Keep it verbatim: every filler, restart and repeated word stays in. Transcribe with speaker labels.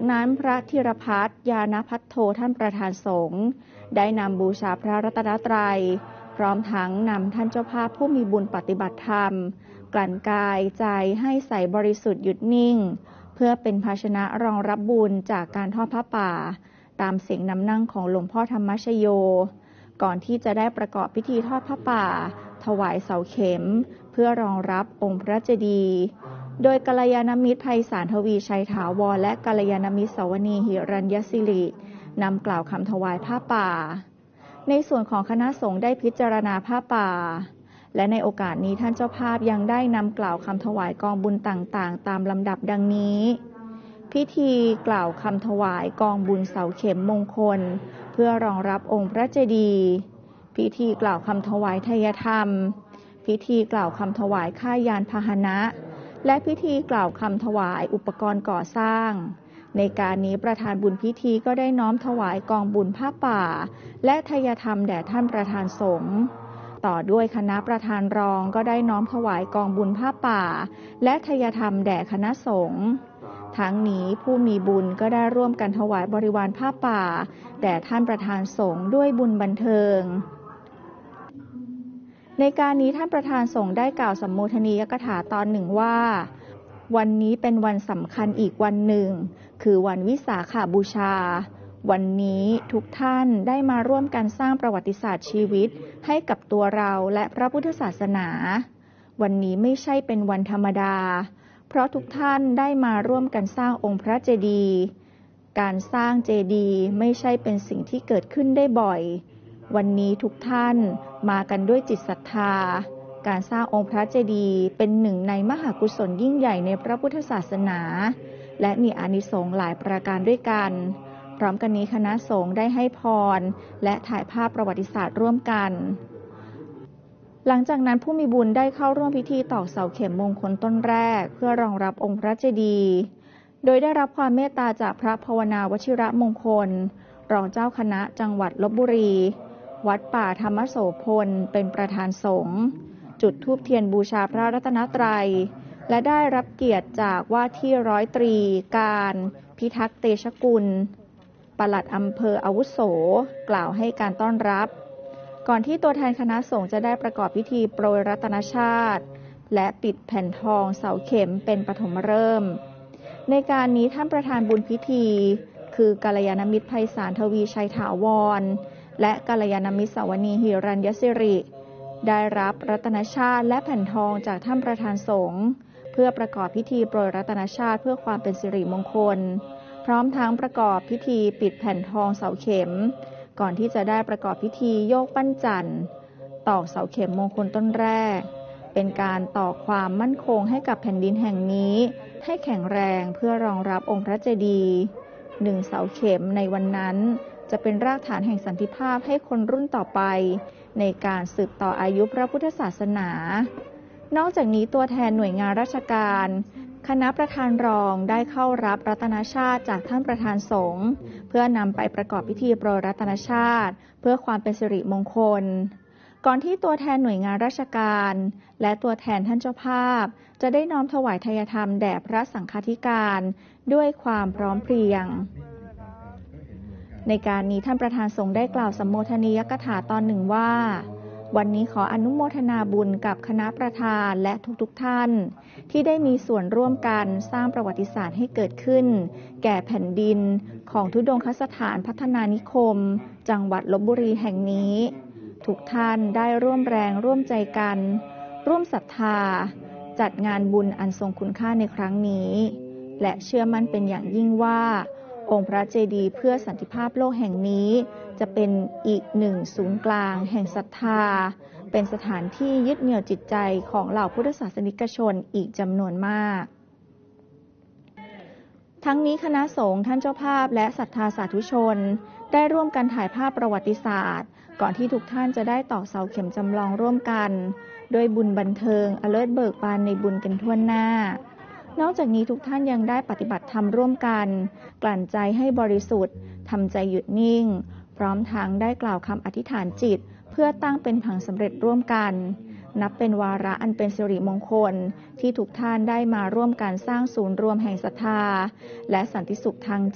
Speaker 1: นั้นพระธีรพัฒน์ยานพัทโทท่านประธานสงฆ์ได้นำบูชาพระรัตนตรัยพร้อมทั้งนำท่านเจ้าภาพผู้มีบุญปฏิบัติธรรมกลั่นกายใจให้ใสบริสุทธิ์หยุดนิ่งเพื่อเป็นภาชนะรองรับบุญจากการทอดผ้าป่าตามเสียงนำนั่งของหลวงพ่อธรรมชโยก่อนที่จะได้ประกอบพิธีทอดผ้าป่าถวายเสาเข็มเพื่อรองรับองค์พระเจดีย์โดยกัลยาณมิตรไพศาลทวีชัยถาวรและกัลยาณมิตรสวนีหิรัญยศิรินำกล่าวคำถวายผ้าป่าในส่วนของคณะสงฆ์ได้พิจารณาผ้าป่าและในโอกาสนี้ท่านเจ้าภาพยังได้นำกล่าวคำถวายกองบุญต่างๆตามลำดับดังนี้พิธีกล่าวคำถวายกองบุญเสาเข็มมงคลเพื่อรองรับองค์พระเจดีย์พิธีกล่าวคำถวายทายธรรมพิธีกล่าวคำถวายค่ายานพาหนะและพิธีกล่าวคำถวายอุปกรณ์ก่อสร้างในการนี้ประธานบุญพิธีก็ได้น้อมถวายกองบุญผ้าป่าและทายธรรมแด่ท่านประธานสงฆ์ต่อด้วยคณะประธานรองก็ได้น้อมถวายกองบุญผ้าป่าและทายธรรมแด่คณะสงฆ์ทั้งนี้ผู้มีบุญก็ได้ร่วมกันถวายบริวารผ้าป่าแด่ท่านประธานสงฆ์ด้วยบุญบันเทิงในการนี้ท่านประธานสงฆ์ได้กล่าวสัมโมทนียกถาตอนหนึ่งว่าวันนี้เป็นวันสำคัญอีกวันหนึ่งคือวันวิสาขบูชาวันนี้ทุกท่านได้มาร่วมกันสร้างประวัติศาสตร์ชีวิตให้กับตัวเราและพระพุทธศาสนาวันนี้ไม่ใช่เป็นวันธรรมดาเพราะทุกท่านได้มาร่วมกันสร้างองค์พระเจดีย์การสร้างเจดีย์ไม่ใช่เป็นสิ่งที่เกิดขึ้นได้บ่อยวันนี้ทุกท่านมากันด้วยจิตศรัทธาการสร้างองค์พระเจดีย์เป็นหนึ่งในมหากุศลยิ่งใหญ่ในพระพุทธศาสนาและมีอานิสงส์หลายประการด้วยกันพร้อมกันนี้คณะสงฆ์ได้ให้พรและถ่ายภาพประวัติศาสตร์ร่วมกันหลังจากนั้นผู้มีบุญได้เข้าร่วมพิธีตอกเสาเข็มมงคลต้นแรกเพื่อรองรับองค์พระเจดีย์โดยได้รับความเมตตาจากพระภาวนาวชิระมงคลรองเจ้าคณะจังหวัดลพบุรีวัดป่าธรรมโสพลเป็นประธานสงฆ์จุดธูปเทียนบูชาพระรัตนตรัยและได้รับเกียรติจากว่าที่ร้อยตรีการพิทักษ์เตชะกุลปลัดอำเภออาวุโสกล่าวให้การต้อนรับก่อนที่ตัวแทนคณะสงฆ์จะได้ประกอบพิธีโปรยรัตนชาติและปิดแผ่นทองเสาเข็มเป็นปฐมฤกษ์ในการนี้ท่านประธานบุญพิธีคือกัลยาณมิตรไพศาลทวีชัยถาวรและกัลยาณมิตรสวนีหิรัญยศิริได้รับรัตนชาติและแผ่นทองจากท่านประธานสงฆ์เพื่อประกอบพิธีโปรยรัตนชาติเพื่อความเป็นสิริมงคลพร้อมทั้งประกอบพิธีปิดแผ่นทองเสาเข็มก่อนที่จะได้ประกอบพิธีโยกปั้นจันทร์ตอกเสาเข็มมงคลต้นแรกเป็นการต่อความมั่นคงให้กับแผ่นดินแห่งนี้ให้แข็งแรงเพื่อรองรับองค์พระเจดีย์หนึ่งเสาเข็มในวันนั้นจะเป็นรากฐานแห่งสันติภาพให้คนรุ่นต่อไปในการสืบต่ออายุพระพุทธศาสนานอกจากนี้ตัวแทนหน่วยงานราชการคณะประธานรองได้เข้ารับรัตนชาติจากท่านประธานสงฆ์เพื่อนำไปประกอบพิธีโปรยรัตนชาติเพื่อความเป็นสิริมงคลก่อนที่ตัวแทนหน่วยงานราชการและตัวแทนท่านเจ้าภาพจะได้น้อมถวายทายธรรมแด่พระสังฆาธิการด้วยความพร้อมเพรียงในการนี้ท่านประธานสงฆ์ได้กล่าวสัมโมทนียกถาตอนหนึ่งว่าวันนี้ขออนุโมทนาบุญกับคณะประธานและทุกๆท่านที่ได้มีส่วนร่วมกันสร้างประวัติศาสตร์ให้เกิดขึ้นแก่แผ่นดินของธุดงคสถานพัฒนานิคมจังหวัดลพบุรีแห่งนี้ทุกท่านได้ร่วมแรงร่วมใจกันร่วมศรัทธาจัดงานบุญอันทรงคุณค่าในครั้งนี้และเชื่อมั่นเป็นอย่างยิ่งว่าองค์พระเจดีย์เพื่อสันติภาพโลกแห่งนี้จะเป็นอีกหนึ่งศูนย์กลางแห่งศรัทธาเป็นสถานที่ยึดเหนี่ยวจิตใจของเหล่าพุทธศาสนิกชนอีกจำนวนมากทั้งนี้คณะสงฆ์ท่านเจ้าภาพและศรัทธาสาธุชนได้ร่วมกันถ่ายภาพประวัติศาสตร์ก่อนที่ทุกท่านจะได้ตอกเสาเข็มจำลองร่วมกันโดยบุญบันเทิงอเลิศเบิกบานในบุญกันทั่วหน้านอกจากนี้ทุกท่านยังได้ปฏิบัติธรรมร่วมกันกลั่นใจให้บริสุทธิ์ทำใจหยุดนิ่งพร้อมทั้งได้กล่าวคำอธิษฐานจิตเพื่อตั้งเป็นผังสำเร็จร่วมกันนับเป็นวาระอันเป็นสิริมงคลที่ทุกท่านได้มาร่วมกันสร้างศูนย์รวมแห่งศรัทธาและสันติสุขทาง